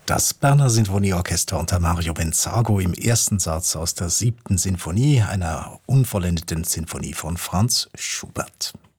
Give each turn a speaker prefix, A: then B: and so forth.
A: Das Berner Sinfonieorchester unter Mario Benzago im ersten Satz aus der 7. Sinfonie, einer unvollendeten Sinfonie von Franz Schubert.